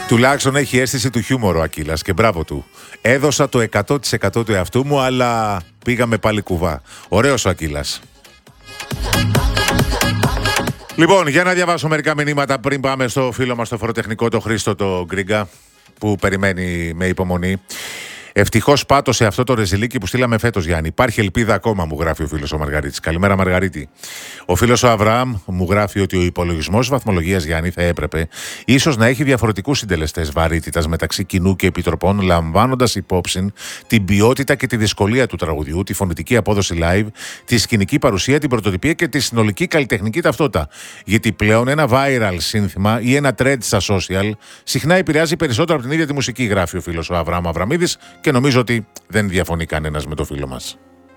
Τουλάχιστον έχει αίσθηση του χιούμορ ο Ακύλας και μπράβο του. Έδωσα το 100% του εαυτού μου, αλλά πήγαμε πάλι κουβά. Ωραίος ο Ακύλας. Λοιπόν, για να διαβάσω μερικά μηνύματα πριν πάμε στο φίλο μας το φοροτεχνικό, το Χρήστο το Γκρίγκα, που περιμένει με υπομονή. Ευτυχώς πάτωσε αυτό το ρεζιλίκι που στείλαμε φέτος, Γιάννη. Υπάρχει ελπίδα ακόμα, μου γράφει ο φίλος ο Μαργαρίτης. Καλημέρα, Μαργαρίτη. Ο φίλος ο Αβραάμ μου γράφει ότι ο υπολογισμός βαθμολογίας, Γιάννη, θα έπρεπε ίσως να έχει διαφορετικούς συντελεστές βαρύτητας μεταξύ κοινού και επιτροπών, λαμβάνοντας υπόψη την ποιότητα και τη δυσκολία του τραγουδιού, τη φωνητική απόδοση live, τη σκηνική παρουσία, την πρωτοτυπία και τη συνολική καλλιτεχνική ταυτότητα. Γιατί πλέον ένα viral σύνθημα ή ένα trend στα social συχνά επηρεάζει περισσότερο από την ίδια τη μουσική, γράφει ο φίλος ο Αβραάμ Αβραμίδης. Και νομίζω ότι δεν διαφωνεί κανένας με το φίλο μας.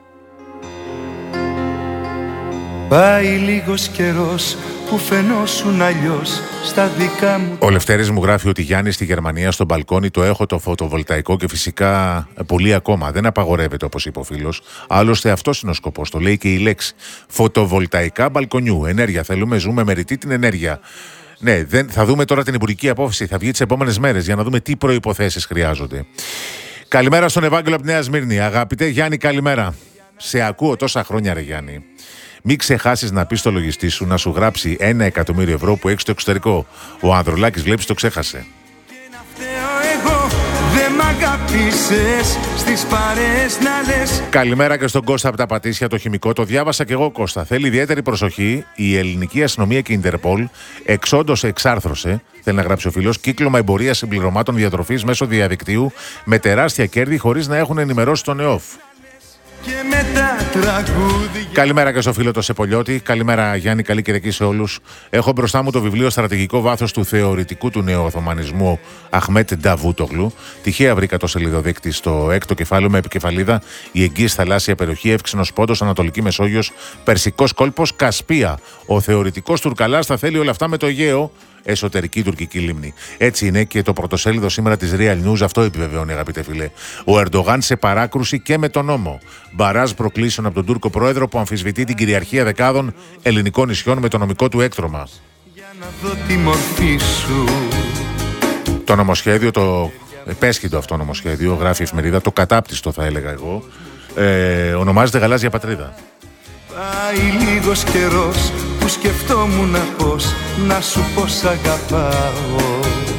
Πάει λίγος καιρός που φαινόσουν αλλιώς στα δικά μου. Ο Λευτέρης μου γράφει ότι Γιάννη στη Γερμανία στο μπαλκόνι το έχω το φωτοβολταϊκό και φυσικά πολύ ακόμα. Δεν απαγορεύεται όπως είπε ο φίλος. Άλλωστε αυτός είναι ο σκοπός. Το λέει και η λέξη. Φωτοβολταϊκά μπαλκονιού. Ενέργεια θέλουμε, ζούμε με ρητή την ενέργεια. Ναι, θα δούμε τώρα την υπουργική απόφαση. Θα βγει τις επόμενες μέρες για να δούμε τι προϋποθέσεις χρειάζονται. Καλημέρα στον Ευάγγελο από τη Νέα Σμύρνη. Αγαπητέ Γιάννη, καλημέρα. Σε ακούω τόσα χρόνια, ρε Γιάννη. Μην ξεχάσεις να πεις στο λογιστή σου να σου γράψει 1.000.000 ευρώ που έχεις στο εξωτερικό. Ο Ανδρουλάκης, βλέπεις, το ξέχασε. Καλημέρα και στον Κώστα από τα Πατήσια, το χημικό. Το διάβασα και εγώ, Κώστα. Θέλει ιδιαίτερη προσοχή. Η ελληνική αστυνομία και η Ιντερπολ εξόντως εξάρθρωσε, θέλει να γράψει ο φίλος, κύκλωμα εμπορίας συμπληρωμάτων διατροφής μέσω διαδικτύου με τεράστια κέρδη χωρίς να έχουν ενημερώσει τον ΕΟΦ. Καλημέρα και στο φίλο το Σεπολιώτη. Καλημέρα Γιάννη, καλή Κυριακή σε όλους. Έχω μπροστά μου το βιβλίο Στρατηγικό βάθος του θεωρητικού του νεοοθωμανισμού Αχμέτ Νταβούτογλου. Τυχαία βρήκα το σελιδοδείκτη στο 6ο κεφάλαιο με επικεφαλίδα Η εγγύης θαλάσσια περιοχή, Εύξηνος Πόντος, Ανατολική Μεσόγειος, Περσικός κόλπος, Κασπία. Ο θεωρητικός Τουρκαλάς θα θέλει όλα αυτά με το Αιγαίο. Εσωτερική τουρκική λίμνη. Έτσι είναι και το πρωτοσέλιδο σήμερα της Real News. Αυτό επιβεβαιώνει, αγαπητέ φίλε. Ο Ερντογάν σε παράκρουση και με τον νόμο. Μπαράζ προκλήσεων από τον Τούρκο πρόεδρο που αμφισβητεί την κυριαρχία δεκάδων ελληνικών νησιών με το νομικό του έκτρωμα. Για να δω τη μορφή σου. Το νομοσχέδιο, το επέσχυτο αυτό νομοσχέδιο, γράφει η εφημερίδα, το κατάπτυστο θα έλεγα εγώ, ονομάζεται Γαλάζια Πατρίδα. Πάει λίγος καιρός που σκεφτόμουν πως να σου πως αγαπάω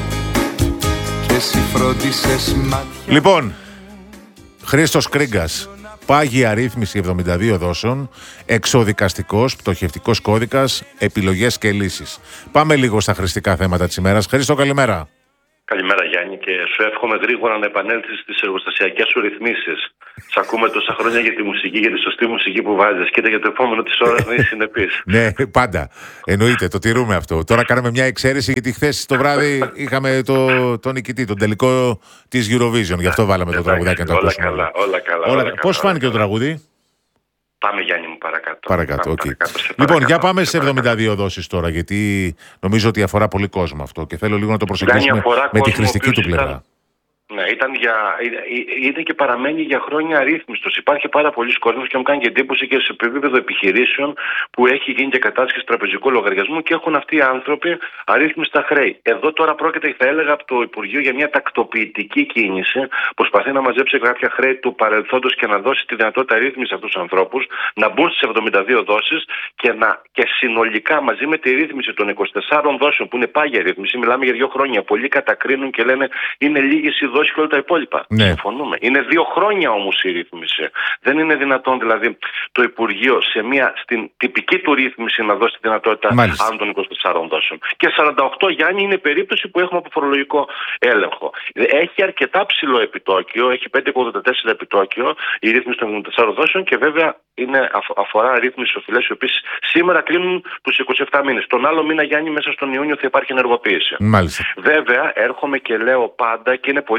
και εσύ φρόντισες μάτια. Λοιπόν, Χρήστος Κρίγκας, πάγια ρύθμιση 72 δόσεων, εξοδικαστικός, πτωχευτικός κώδικας, επιλογές και λύσεις. Πάμε λίγο στα χρηστικά θέματα της ημέρας. Χρήστο, καλημέρα. Καλημέρα Γιάννη και σου εύχομαι γρήγορα να επανέλθεις στις εργοστασιακές σου ρυθμίσεις. Σ' ακούμε τόσα χρόνια για τη μουσική, για τη σωστή μουσική που βάζεις. Κοίτα για το επόμενο της ώρας να είσαι συνεπής. Ναι, πάντα. Εννοείται, το τηρούμε αυτό. Τώρα κάναμε μια εξαίρεση γιατί χθες το βράδυ είχαμε τον νικητή, τον τελικό της Eurovision. Γι' αυτό βάλαμε το τραγουδάκι να το ακούσουμε. Όλα καλά. Πώς φάνηκε το τραγούδι? Πάμε Γιάννη μου παρακάτω. Παρακάτω. Λοιπόν, για πάμε σε 72 δόσεις τώρα, γιατί νομίζω ότι αφορά πολύ κόσμο αυτό και θέλω λίγο να το προσεγγίσουμε με τη χρηστική του πλευρά. Ναι, είναι και παραμένει για χρόνια αρρύθμιστος. Υπάρχει πάρα πολλοί κόσμος και μου κάνει και εντύπωση και σε επίπεδο επιχειρήσεων που έχει γίνει και κατάσχεση τραπεζικού λογαριασμού και έχουν αυτοί οι άνθρωποι αρρύθμιστα χρέη. Εδώ τώρα πρόκειται, θα έλεγα, από το Υπουργείο για μια τακτοποιητική κίνηση. Προσπαθεί να μαζέψει κάποια χρέη του παρελθόντος και να δώσει τη δυνατότητα ρύθμιση σε αυτούς τους ανθρώπους, να μπουν στις 72 δόσεις και συνολικά μαζί με τη ρύθμιση των 24 δόσεων που είναι πάγια ρύθμιση, μιλάμε για 2 χρόνια. Πολλοί κατακρίνουν και λένε είναι λίγες οι δόσεις και όλα τα υπόλοιπα. Ναι. Συμφωνούμε. Είναι 2 χρόνια όμως η ρύθμιση. Δεν είναι δυνατόν δηλαδή το Υπουργείο στην τυπική του ρύθμιση να δώσει τη δυνατότητα άνω των 24 δόσεων. Και 48 Γιάννη είναι περίπτωση που έχουμε από φορολογικό έλεγχο. Έχει αρκετά ψηλό επιτόκιο, έχει 5,84 επιτόκιο η ρύθμιση των 24 δόσεων και βέβαια αφορά ρύθμιση οφειλές οι οποίες σήμερα κλείνουν τους 27 μήνες. Τον άλλο μήνα Γιάννη μέσα στον Ιούνιο θα υπάρχει ενεργοποίηση. Μάλιστα. Βέβαια έρχομαι και λέω πάντα και είναι πολύ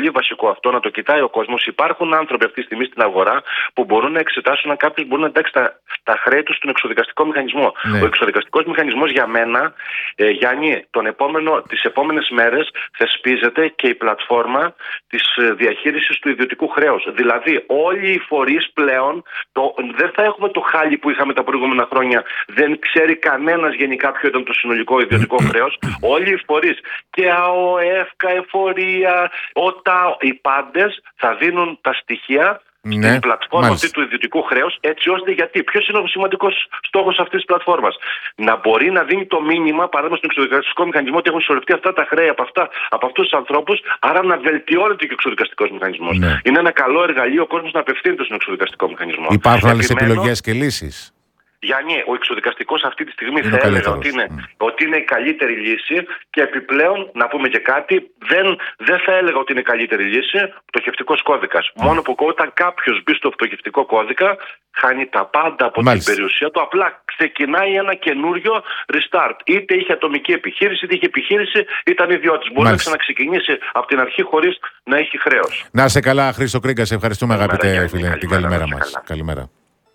πολύ βασικό αυτό, να το κοιτάει ο κόσμος. Υπάρχουν άνθρωποι αυτή τη στιγμή στην αγορά που μπορούν να εξετάσουν αν κάποιος μπορεί να εντάξει τα χρέη του στον εξοδικαστικό μηχανισμό. Ναι. Ο εξοδικαστικός μηχανισμός για μένα, Γιάννη, τις επόμενες μέρες θεσπίζεται και η πλατφόρμα της διαχείρισης του ιδιωτικού χρέους. Δηλαδή, όλοι οι φορείς πλέον δεν θα έχουμε το χάλι που είχαμε τα προηγούμενα χρόνια. Δεν ξέρει κανένας γενικά ποιο ήταν το συνολικό ιδιωτικό χρέος. Όλοι οι φορείς και ΑΟΕΦ, ΚΑΕΦΟΡΙΑ, οι πάντες θα δίνουν τα στοιχεία στην πλατφόρμα αυτή του ιδιωτικού χρέους, έτσι ώστε ποιος είναι ο σημαντικός στόχος αυτής της πλατφόρμας? Να μπορεί να δίνει το μήνυμα, παράδειγμα στον εξοδικαστικό μηχανισμό, ότι έχουν συσσωρευτεί αυτά τα χρέη από αυτούς τους ανθρώπους, άρα να βελτιώνεται και ο εξοδικαστικός μηχανισμός. Ναι. Είναι ένα καλό εργαλείο ο κόσμος να απευθύνεται στον εξοδικαστικό μηχανισμό. Υπάρχουν άλλες επιλογές και λύσεις? Γιάννη, ο εξοδικαστικός αυτή τη στιγμή θα έλεγα ότι είναι η καλύτερη λύση και επιπλέον να πούμε και κάτι, δεν θα έλεγα ότι είναι η καλύτερη λύση πτωχευτικός κώδικας. Μόνο που όταν κάποιος μπει στο πτωχευτικό κώδικα χάνει τα πάντα από την περιουσία του, απλά ξεκινάει ένα καινούριο restart. Είτε είχε ατομική επιχείρηση, είτε είχε επιχείρηση, ήταν ιδιώτης. Μπορεί να ξαναξεκινήσει από την αρχή χωρίς να έχει χρέος. Να σε καλά, Χρήστο Κρίγκα, σε ευχαριστούμε αγαπητέ φίλε. Την καλημέρα μας. Καλημέρα.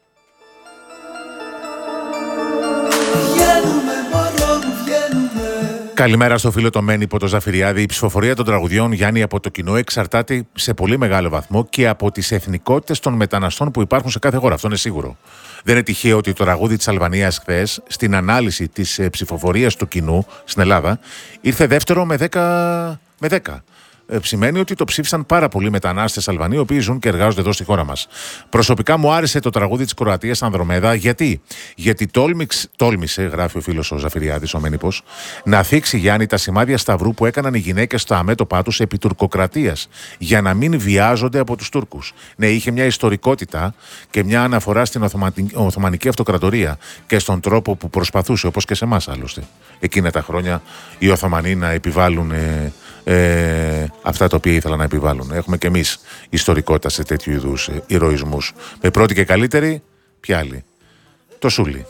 Καλημέρα στο φίλο το Μένι από το Ζαφυριάδη. Η ψηφοφορία των τραγουδιών, Γιάννη, από το κοινό εξαρτάται σε πολύ μεγάλο βαθμό και από τις εθνικότητες των μεταναστών που υπάρχουν σε κάθε χώρα. Αυτό είναι σίγουρο. Δεν είναι τυχαίο ότι το τραγούδι της Αλβανίας χθες, στην ανάλυση της ψηφοφορίας του κοινού στην Ελλάδα, ήρθε δεύτερο με 10. Σημαίνει ότι το ψήφισαν πάρα πολλοί μετανάστες Αλβανοί, οι οποίοι ζουν και εργάζονται εδώ στη χώρα μας. Προσωπικά μου άρεσε το τραγούδι της Κροατίας Ανδρομέδα. Γιατί τόλμησε, γράφει ο φίλος ο Ζαφυριάδης, ο Μένυπος, να θίξει, Γιάννη, τα σημάδια σταυρού που έκαναν οι γυναίκες στα αμέτωπά τους επί τουρκοκρατίας, για να μην βιάζονται από τους Τούρκους. Ναι, είχε μια ιστορικότητα και μια αναφορά στην Οθωμανική Αυτοκρατορία και στον τρόπο που προσπαθούσε, όπως και σε εμάς άλλωστε, εκείνα τα χρόνια οι Οθωμανοί να επιβάλλουν αυτά τα οποία ήθελαν να επιβάλλουν. Έχουμε και εμείς ιστορικότητα σε τέτοιου είδους ηρωισμούς. Με πρώτη και καλύτερη, ποια άλλη? Το Σούλι.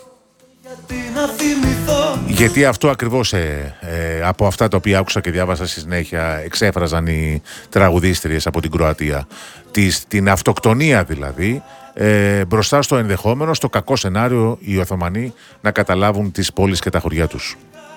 Γιατί αυτό ακριβώς από αυτά τα οποία άκουσα και διάβασα στη συνέχεια εξέφραζαν οι τραγουδίστριες από την Κροατία. Την αυτοκτονία δηλαδή, μπροστά στο ενδεχόμενο, στο κακό σενάριο, οι Οθωμανοί να καταλάβουν τις πόλεις και τα χωριά τους.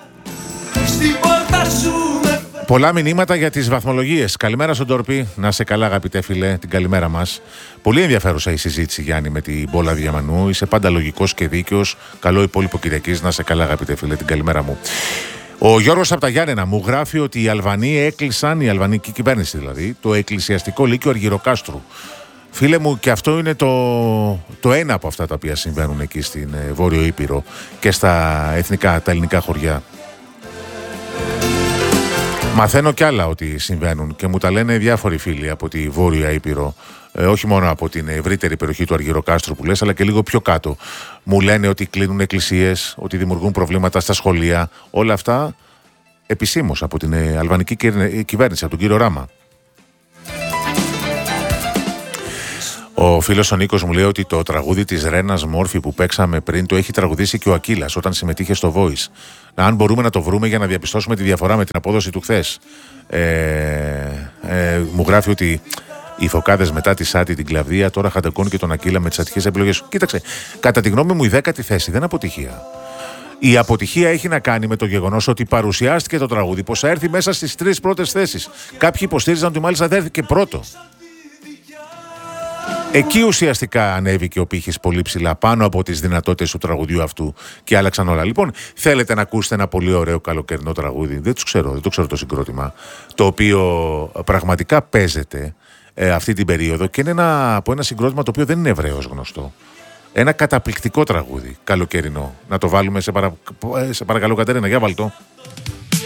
Πολλά μηνύματα για τις βαθμολογίες. Καλημέρα στον Τόρπη. Να σε καλά, αγαπητέ φίλε, την καλημέρα μας. Πολύ ενδιαφέρουσα η συζήτηση, Γιάννη, με την Μπόλα Διαμανού. Είσαι πάντα λογικός και δίκαιος. Καλό υπόλοιπο Κυριακής. Να σε καλά, αγαπητέ φίλε, την καλημέρα μου. Ο Γιώργος από τα Γιάννενα μου γράφει ότι οι Αλβανοί έκλεισαν, η αλβανική κυβέρνηση δηλαδή, το εκκλησιαστικό λύκειο Αργυροκάστρου. Φίλε μου, και αυτό είναι το ένα από αυτά τα οποία συμβαίνουν εκεί στην Βόρειο Ήπειρο και στα τα ελληνικά χωριά. Μαθαίνω κι άλλα ότι συμβαίνουν και μου τα λένε διάφοροι φίλοι από τη Βόρεια Ήπειρο, όχι μόνο από την ευρύτερη περιοχή του Αργυροκάστρου που λες, αλλά και λίγο πιο κάτω. Μου λένε ότι κλείνουν εκκλησίες, ότι δημιουργούν προβλήματα στα σχολεία. Όλα αυτά επισήμως από την αλβανική κυβέρνηση, από τον κύριο Ράμα. Ο φίλος ο Νίκος μου λέει ότι το τραγούδι της Ρένας Μόρφη που παίξαμε πριν το έχει τραγουδήσει και ο Ακύλας όταν συμμετείχε στο Voice. Αν μπορούμε να το βρούμε για να διαπιστώσουμε τη διαφορά με την απόδοση του χθες. Μου γράφει ότι οι φωκάδες μετά τη Σάτι, την Κλαβδία, τώρα χαντακώνουν και τον Ακύλα με τις ατυχές επιλογές. Κοίταξε, κατά τη γνώμη μου η 10η θέση δεν είναι αποτυχία. Η αποτυχία έχει να κάνει με το γεγονός ότι παρουσιάστηκε το τραγούδι πως θα έρθει μέσα στις 3 πρώτες θέσεις. Κάποιοι υποστήριζαν ότι μάλιστα θα έρθει και πρώτο. Εκεί ουσιαστικά ανέβηκε ο πύχης πολύ ψηλά πάνω από τις δυνατότητες του τραγουδιού αυτού και άλλαξαν όλα. Λοιπόν, θέλετε να ακούσετε ένα πολύ ωραίο καλοκαιρινό τραγούδι? Δεν το ξέρω το συγκρότημα, το οποίο πραγματικά παίζεται αυτή την περίοδο και είναι από ένα συγκρότημα το οποίο δεν είναι ευρέως γνωστό. Ένα καταπληκτικό τραγούδι καλοκαιρινό. Να το βάλουμε σε παρακαλώ, Κατερίνα, για βάλ' το.